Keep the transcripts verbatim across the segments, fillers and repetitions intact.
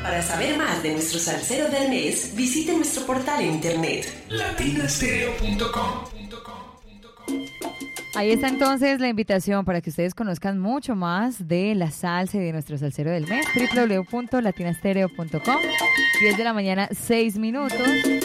Para saber más de nuestro salsero del mes, visite nuestro portal en internet latina stereo punto com. Ahí está entonces la invitación para que ustedes conozcan mucho más de la salsa y de nuestro salsero del mes. doble u doble u doble u punto latina stereo punto com. diez de la mañana, seis minutos.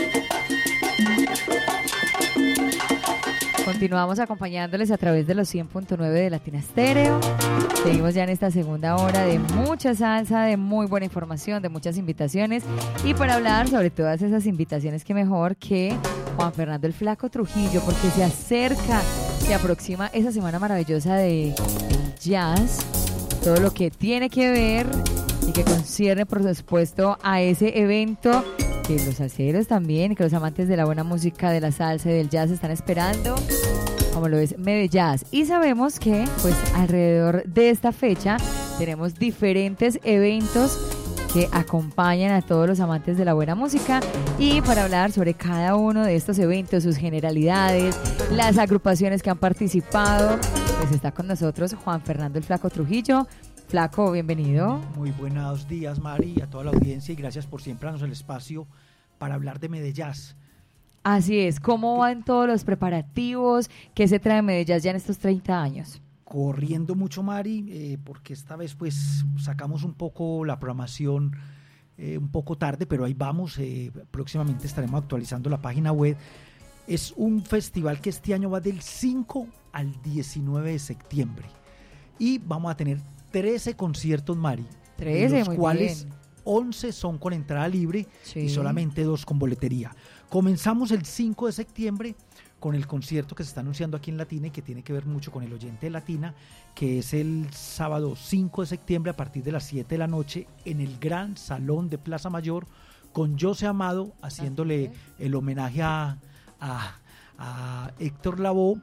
Continuamos acompañándoles a través de los cien punto nueve de Latina Stereo. Seguimos ya en esta segunda hora de mucha salsa, de muy buena información, de muchas invitaciones. Y para hablar sobre todas esas invitaciones, qué mejor que Juan Fernando el Flaco Trujillo, porque se acerca, se aproxima esa semana maravillosa de jazz, todo lo que tiene que ver y que concierne, por supuesto, a ese evento que los salseros también y que los amantes de la buena música, de la salsa y del jazz están esperando, como lo es Medellazz. Y sabemos que pues alrededor de esta fecha tenemos diferentes eventos que acompañan a todos los amantes de la buena música, y para hablar sobre cada uno de estos eventos, sus generalidades, las agrupaciones que han participado, pues está con nosotros Juan Fernando el Flaco Trujillo. Flaco, bienvenido. Muy buenos días, Mari, y a toda la audiencia, y gracias por siempre darnos el espacio para hablar de Medellazz. Así es, ¿cómo van todos los preparativos? ¿Qué se trae Medellazz ya en estos treinta años? Corriendo mucho, Mari, eh, porque esta vez pues sacamos un poco la programación eh, un poco tarde, pero ahí vamos, eh, próximamente estaremos actualizando la página web. Es un festival que este año va del cinco al diecinueve de septiembre, y vamos a tener trece conciertos, Mari, trece, de los muy cuales bien. once son con entrada libre, Sí. y solamente dos con boletería. Comenzamos el cinco de septiembre con el concierto que se está anunciando aquí en Latina y que tiene que ver mucho con el oyente de Latina, que es el sábado cinco de septiembre a partir de las siete de la noche en el Gran Salón de Plaza Mayor, con José Amado haciéndole el homenaje a, a, a Héctor Lavoe.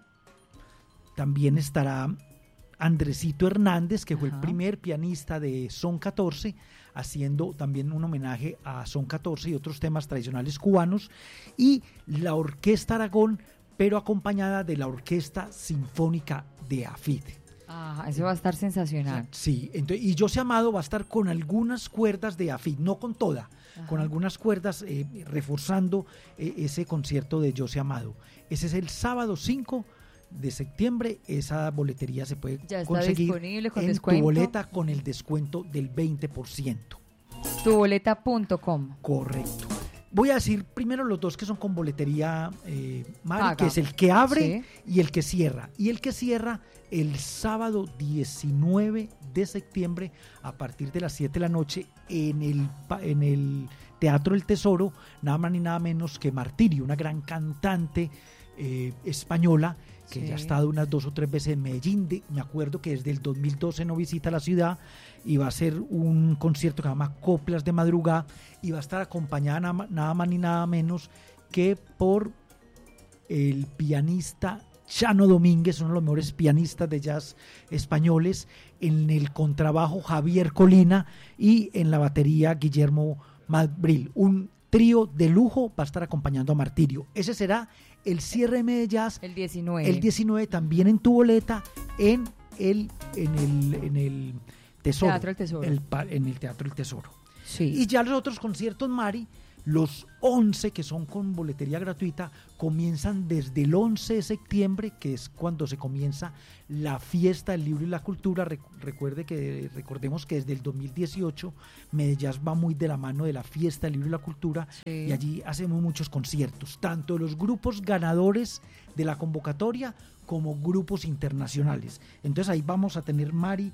También estará Andresito Hernández, que fue Ajá. el primer pianista de Son catorce, haciendo también un homenaje a Son catorce y otros temas tradicionales cubanos, y la Orquesta Aragón, pero acompañada de la Orquesta Sinfónica de AFID. Ah, eso va a estar sensacional. Sí, entonces, y José Amado va a estar con algunas cuerdas de AFID, no con toda, Ajá. con algunas cuerdas eh, reforzando eh, ese concierto de José Amado. Ese es el sábado cinco de septiembre. Esa boletería se puede ya está conseguir disponible con en descuento. Tu boleta con el descuento del veinte por ciento. tu boleta punto com. Correcto. Voy a decir primero los dos que son con boletería, eh, Mari, Paga. que es el que abre Sí. y el que cierra. Y el que cierra el sábado diecinueve de septiembre a partir de las siete de la noche en el, en el Teatro El Tesoro, nada más ni nada menos que Martirio, una gran cantante eh, española que sí. ya ha estado unas dos o tres veces en Medellín. De, me acuerdo que desde el dos mil doce no visita la ciudad, y va a ser un concierto que se llama Coplas de Madrugada, y va a estar acompañada nada, nada más ni nada menos que por el pianista Chano Domínguez, uno de los mejores pianistas de jazz españoles, en el contrabajo Javier Colina, y en la batería Guillermo Madbril. Un trío de lujo va a estar acompañando a Martirio. Ese será el cierre de Medellazz el diecinueve. El diecinueve, también en tu boleta, en el, en el, en el Tesoro. Teatro El Tesoro. El, en el Teatro El Tesoro. Sí. Y ya los otros conciertos, Mari, los once que son con boletería gratuita, comienzan desde el once de septiembre, que es cuando se comienza la fiesta del libro y la cultura. Recuerde que, recordemos que desde el dos mil dieciocho Medellazz va muy de la mano de la fiesta del libro y la cultura, sí. y allí hacemos muchos conciertos, tanto los grupos ganadores de la convocatoria como grupos internacionales. Entonces ahí vamos a tener, Mari,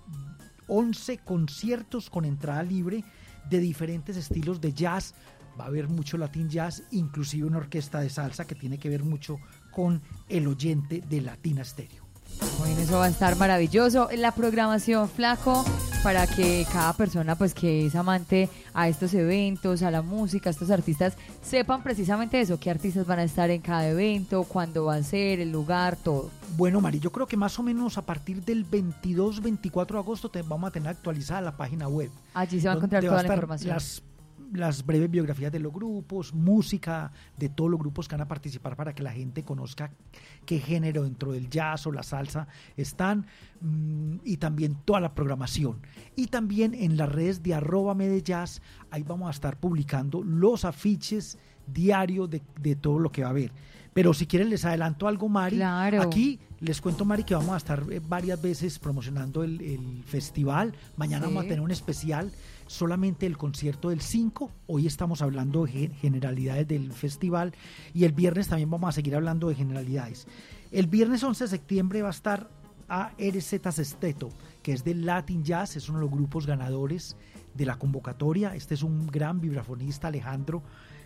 once conciertos con entrada libre de diferentes estilos de jazz. Va a haber mucho Latin Jazz, inclusive una orquesta de salsa que tiene que ver mucho con el oyente de Latina Stereo. Bueno, eso va a estar maravilloso. La programación, Flaco, para que cada persona pues que es amante a estos eventos, a la música, a estos artistas, sepan precisamente eso, qué artistas van a estar en cada evento, cuándo va a ser, el lugar, todo. Bueno, Mari, yo creo que más o menos a partir del veintidós, veinticuatro de agosto te vamos a tener actualizada la página web. Allí se va a encontrar toda la información. Las las breves biografías de los grupos, música de todos los grupos que van a participar para que la gente conozca qué género dentro del jazz o la salsa están, mmm, y también toda la programación. Y también en las redes de arroba medejazz, ahí vamos a estar publicando los afiches diarios de, de todo lo que va a haber. Pero si quieren les adelanto algo, Mari. Claro. Aquí les cuento, Mari, que vamos a estar eh, varias veces promocionando el, el festival. Mañana sí. vamos a tener un especial, solamente el concierto del cinco. Hoy estamos hablando de generalidades del festival y el viernes también vamos a seguir hablando de generalidades. El viernes once de septiembre va a estar A R Z Sesteto, que es del Latin Jazz, es uno de los grupos ganadores de la convocatoria. Este es un gran vibrafonista, Alejandro,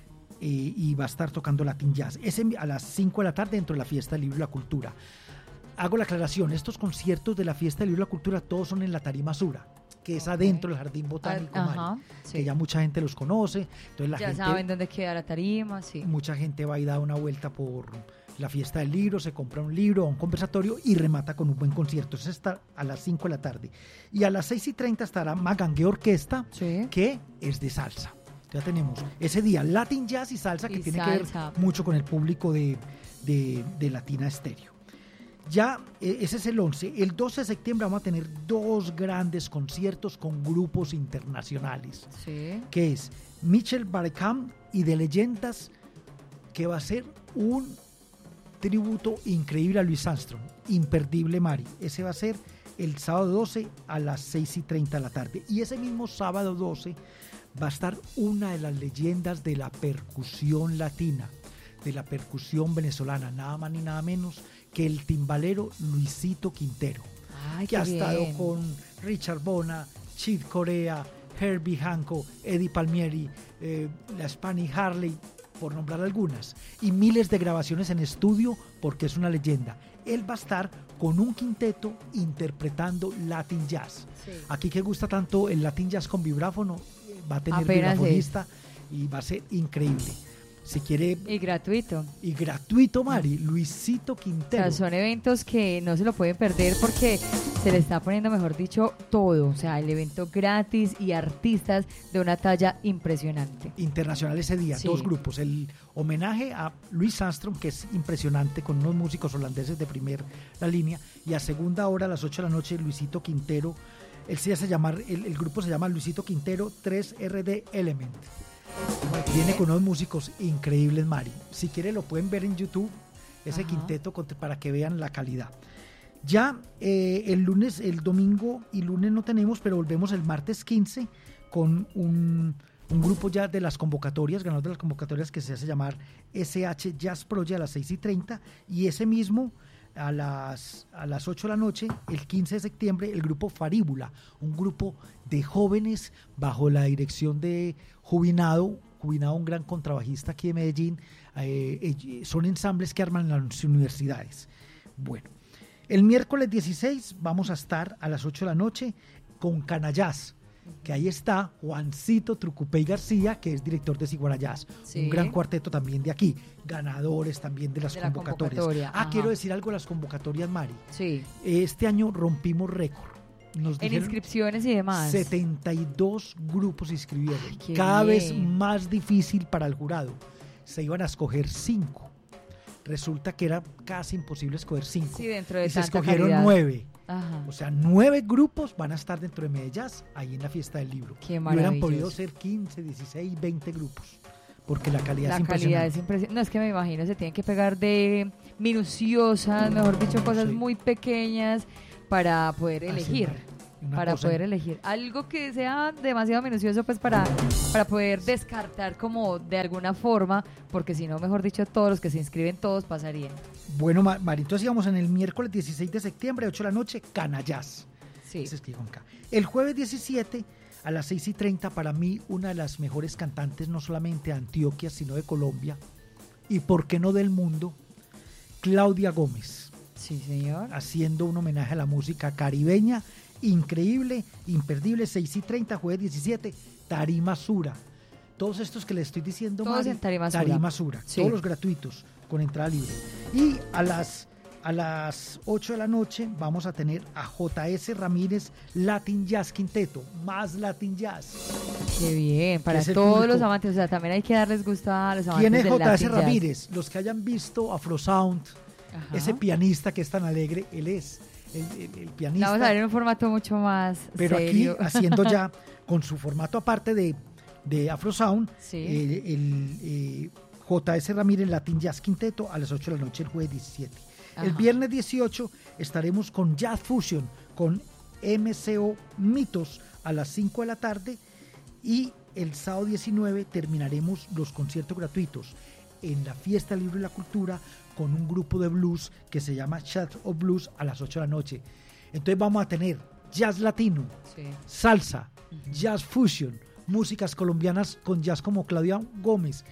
Eh, y va a estar tocando Latin Jazz. Ese a las cinco de la tarde dentro de la Fiesta del Libro y la Cultura. Hago la aclaración, estos conciertos de la Fiesta del Libro y la Cultura todos son en la Tarima Sura, que es adentro del Jardín Botánico, Ajá, Mari, sí. que ya mucha gente los conoce. Entonces la ya gente, saben dónde queda la tarima, sí. Mucha gente va y da una vuelta por la Fiesta del Libro, se compra un libro o un conversatorio y remata con un buen concierto. Eso está a las cinco de la tarde. Y a las seis y treinta estará Magangue Orquesta, sí. que es de salsa. Ya tenemos ese día Latin Jazz y salsa, que y tiene salsa. que ver mucho con el público de, de, de Latina Estéreo. Ya, eh, ese es el once. El doce de septiembre vamos a tener dos grandes conciertos con grupos internacionales. Sí. Que es Michel Barecam y de Leyendas, que va a ser un tributo increíble a Louis Armstrong. Imperdible, Mari. Ese va a ser el sábado doce a las seis y treinta de la tarde. Y ese mismo sábado doce va a estar una de las leyendas de la percusión latina, de la percusión venezolana, nada más ni nada menos que el timbalero Luisito Quintero. Ay, que ha bien. estado con Richard Bona, Chick Corea, Herbie Hancock, Eddie Palmieri, eh, la Spanish Harley, por nombrar algunas, y miles de grabaciones en estudio, porque es una leyenda. Él va a estar con un quinteto interpretando Latin Jazz. Sí. Aquí que gusta tanto el Latin Jazz con vibráfono, va a tener Apenas vibrafonista y va a ser increíble. Si quiere... Y gratuito. Y gratuito, Mari, Luisito Quintero. O sea, son eventos que no se lo pueden perder porque se le está poniendo, mejor dicho, todo. O sea, el evento gratis y artistas de una talla impresionante. Internacional ese día, sí. Dos grupos. El homenaje a Louis Armstrong, que es impresionante, con unos músicos holandeses de primera línea. Y a segunda hora, a las ocho de la noche, Luisito Quintero. Él se hace llamar, el, el grupo se llama Luisito Quintero tres R D Element. Viene con unos músicos increíbles, Mari. Si quiere lo pueden ver en YouTube, ese Ajá. quinteto, para que vean la calidad. Ya eh, el lunes, el domingo y lunes no tenemos, pero volvemos el martes quince con un, un grupo ya de las convocatorias, ganador de las convocatorias, que se hace llamar S H Jazz Project a las seis y treinta, y ese mismo a las, a las ocho de la noche, el quince de septiembre, el grupo Faríbula, un grupo de jóvenes bajo la dirección de Jubinado, Jubinado, un gran contrabajista aquí de Medellín. Eh, son ensambles que arman en las universidades. Bueno, el miércoles dieciséis vamos a estar a las ocho de la noche con Canajazz, que ahí está Juancito Trucupey García, que es director de Ciguarayazz, sí. un gran cuarteto también de aquí, ganadores también de las de convocatorias. Convocatoria. Ah, Ajá. quiero decir algo de las convocatorias, Mari. Sí. Este año rompimos récord. Nos en inscripciones y demás. setenta y dos grupos se inscribieron. Ay, cada bien. vez más difícil para el jurado. Se iban a escoger cinco. Resulta que era casi imposible escoger cinco. Sí, dentro de y se tanta escogieron calidad. nueve. Ajá. O sea, nueve grupos van a estar dentro de Medejazz, ahí en la Fiesta del Libro. Qué maravilloso. Hubieran podido ser quince, dieciséis, veinte grupos, porque la calidad la es impresionante. calidad es impresionante. No, es que me imagino, se tienen que pegar de minuciosas, mejor dicho, cosas sí. muy pequeñas para poder elegir. Para cosa. poder elegir algo que sea demasiado minucioso, pues para, para poder descartar como de alguna forma, porque si no, mejor dicho, todos los que se inscriben, todos pasarían. Bueno, Mari, entonces íbamos en el miércoles dieciséis de septiembre, ocho de la noche, Canajazz. Sí. Se escribe con K. El jueves diecisiete, a las seis y treinta, para mí, una de las mejores cantantes, no solamente de Antioquia, sino de Colombia, y por qué no del mundo, Claudia Gómez. Sí, señor. Haciendo un homenaje a la música caribeña, increíble, imperdible, seis y treinta, jueves diecisiete, Tarima Sura. Todos estos que les estoy diciendo, todos Mari, en Tarima Sura, Tarima Sura sí. todos los gratuitos, con entrada libre. Y a las, a las ocho de la noche vamos a tener a J S Ramírez Latin Jazz Quinteto, más Latin Jazz. Qué bien, para todos público. Los amantes, o sea, también hay que darles gusto a los amantes del Latin Jazz. ¿Quién es J S Ramírez? Los que hayan visto Afrosound, ajá, ese pianista que es tan alegre, él es el, el, el pianista. Vamos a ver en un formato mucho más pero serio. Aquí haciendo ya con su formato aparte de, de Afrosound, sí. eh, el eh, J S Ramírez Latin Jazz Quinteto a las ocho de la noche el jueves diecisiete. Ajá. El viernes dieciocho estaremos con Jazz Fusion, con M C O Mitos a las cinco de la tarde, y el sábado diecinueve terminaremos los conciertos gratuitos en la Fiesta Libre de la Cultura con un grupo de blues que se llama Chat of Blues a las ocho de la noche. Entonces vamos a tener jazz latino, sí, salsa, uh-huh, jazz fusion, músicas colombianas con jazz como Claudia Gómez,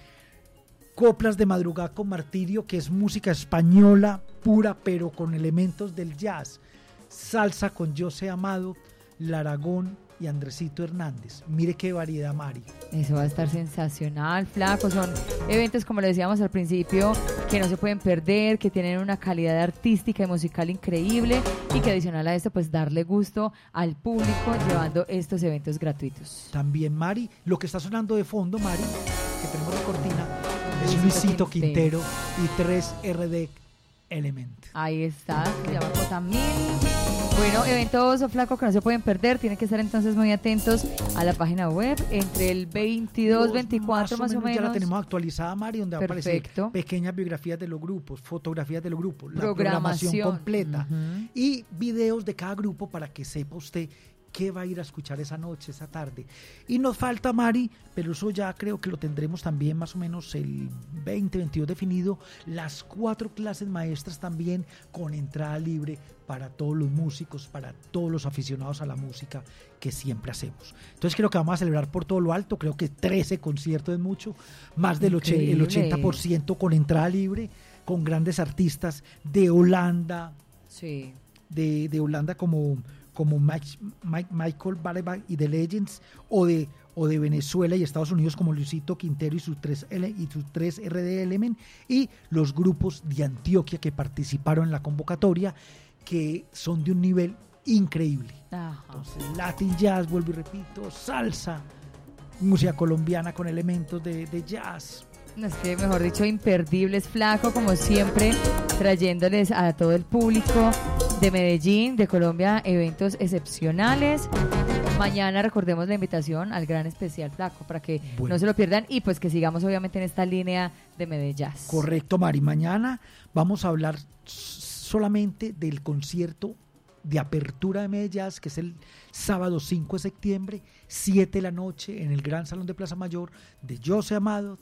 coplas de madrugada con Martirio, que es música española pura pero con elementos del jazz, salsa con José Amado, Laragón y Andresito Hernández. Mire qué variedad, Mari. Eso va a estar sensacional, flaco. Son eventos, como le decíamos al principio, que no se pueden perder, que tienen una calidad artística y musical increíble, y que adicional a esto, pues darle gusto al público llevando estos eventos gratuitos. También, Mari, lo que está sonando de fondo, Mari, que tenemos la cortina, es Luisito Quintero y tres R D Element. Ahí está, se llama Cotamil. Bueno, eventos, flaco, que no se pueden perder. Tienen que estar entonces muy atentos a la página web entre el veintidós, veinticuatro más o menos. Ya la tenemos actualizada, Mari, donde va a aparecer pequeñas biografías de los grupos, fotografías de los grupos, la programación completa, uh-huh, y videos de cada grupo para que sepa usted qué va a ir a escuchar esa noche, esa tarde. Y nos falta, Mari, pero eso ya creo que lo tendremos también más o menos el veinte, veintidós definido, las cuatro clases maestras también con entrada libre para todos los músicos, para todos los aficionados a la música que siempre hacemos. Entonces creo que vamos a celebrar por todo lo alto, creo que trece conciertos es mucho, más del Increíble. el ochenta por ciento con entrada libre, con grandes artistas de Holanda, sí, de, de Holanda como... como Mike, Mike, Michael Bareback y The Legends, o de, o de Venezuela y Estados Unidos como Luisito Quintero y sus tres, L, y sus tres R D Element, y los grupos de Antioquia que participaron en la convocatoria, que son de un nivel increíble. Ajá. Entonces, Latin Jazz, vuelvo y repito, salsa, música colombiana con elementos de, de jazz. No, es que, mejor dicho, imperdibles, flaco, como siempre, trayéndoles a todo el público de Medellín, de Colombia, eventos excepcionales. Mañana recordemos la invitación al gran especial, flaco, para que bueno. no se lo pierdan, y pues que sigamos obviamente en esta línea de Medellín. Correcto, Mari. Mañana vamos a hablar solamente del concierto de apertura de Medellín, que es el sábado cinco de septiembre, siete de la noche, en el Gran Salón de Plaza Mayor, de José Amado,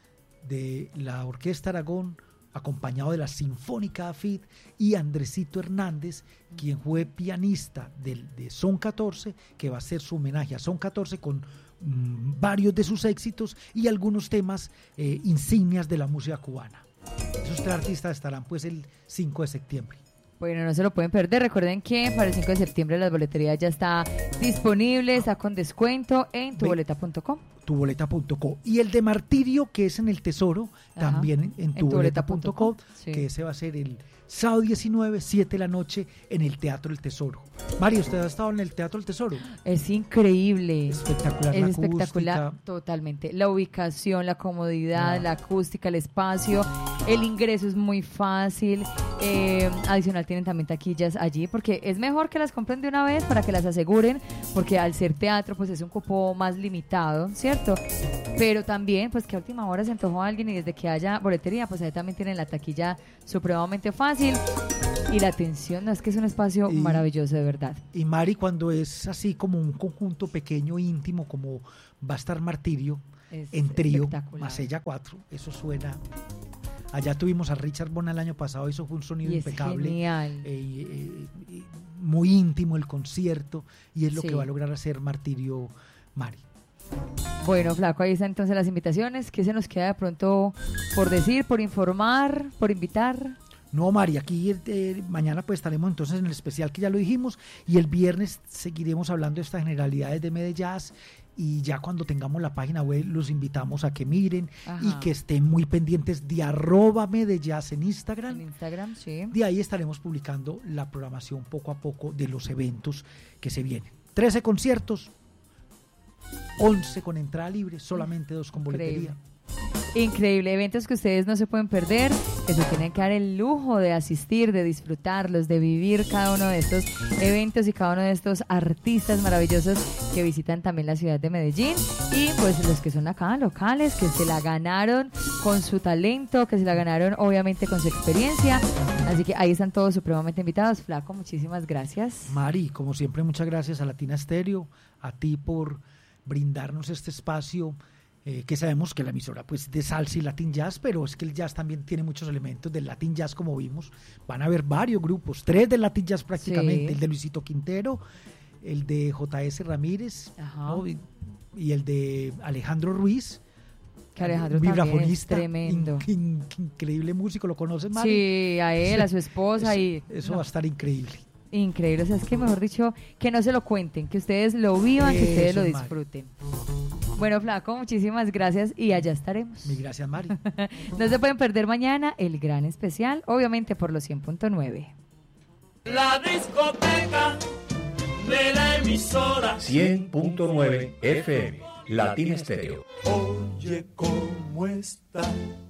de la Orquesta Aragón, acompañado de la Sinfónica Afid, y Andresito Hernández, quien fue pianista de, de Son catorce, que va a hacer su homenaje a Son catorce con mmm, varios de sus éxitos y algunos temas eh, insignias de la música cubana. Esos tres artistas estarán pues el cinco de septiembre. Bueno, no se lo pueden perder. Recuerden que para el cinco de septiembre la boletería ya está disponible, está con descuento en tu boleta punto com. tu boleta punto com. Y el de Martirio, que es en el Tesoro, ajá, también en tu boleta punto com, sí, que ese va a ser el sábado diecinueve, siete de la noche, en el Teatro del Tesoro. Mario, ¿usted ha estado en el Teatro del Tesoro? Es increíble. Espectacular. Es la espectacular, acústica. Totalmente. La ubicación, la comodidad, no. la acústica, el espacio, el ingreso es muy fácil. Eh, adicional tienen también taquillas allí, porque es mejor que las compren de una vez para que las aseguren, porque al ser teatro pues es un cupo más limitado, ¿cierto? Pero también pues que a última hora se antojó a alguien y desde que haya boletería pues ahí también tienen la taquilla supremamente fácil, y la atención, no, es que es un espacio y, maravilloso, de verdad. Y Mari, cuando es así como un conjunto pequeño, íntimo, como va a estar Martirio, es en trío, más ella cuatro, eso suena... Allá tuvimos a Richard Bona el año pasado, eso fue un sonido y es impecable, genial. Eh, eh, eh, muy íntimo el concierto, y es lo sí. que va a lograr hacer Martirio, Mari. Bueno, flaco, ahí están entonces las invitaciones. ¿Qué se nos queda de pronto por decir, por informar, por invitar? No, Mari, aquí eh, mañana pues estaremos entonces en el especial que ya lo dijimos, y el viernes seguiremos hablando de estas generalidades de Medellín, y ya cuando tengamos la página web los invitamos a que miren, ajá, y que estén muy pendientes de arroba Medellín en Instagram. En Instagram, sí. De ahí estaremos publicando la programación poco a poco de los eventos que se vienen. trece conciertos, once con entrada libre, solamente dos con boletería. Increíble, eventos que ustedes no se pueden perder, que se tienen que dar el lujo de asistir, de disfrutarlos, de vivir cada uno de estos eventos y cada uno de estos artistas maravillosos que visitan también la ciudad de Medellín, y pues los que son acá locales, que se la ganaron con su talento, que se la ganaron obviamente con su experiencia. Así que ahí están todos supremamente invitados. Flaco, muchísimas gracias. Mari, como siempre, muchas gracias a Latina Estéreo, a ti por brindarnos este espacio. Eh, que sabemos que la emisora pues de salsa y Latin Jazz, pero es que el jazz también tiene muchos elementos del Latin Jazz, como vimos. Van a haber varios grupos, tres del Latin Jazz prácticamente, sí. El de Luisito Quintero, el de J S Ramírez, ¿no? y, y el de Alejandro Ruiz, que Alejandro vibrafonista, tremendo, in, in, increíble músico. ¿Lo conoces, Mari? Sí, a él, a su esposa. Eso, y eso no. va a estar increíble. Increíble, o sea, es que mejor dicho, que no se lo cuenten, que ustedes lo vivan, que ustedes lo disfruten. Mari. Bueno, Flaco, muchísimas gracias y allá estaremos. Mi gracias, Mari. No se pueden perder mañana el gran especial, obviamente por los cien punto nueve. La discoteca de la emisora cien punto nueve F M, Latina Estéreo. Oye, ¿cómo está?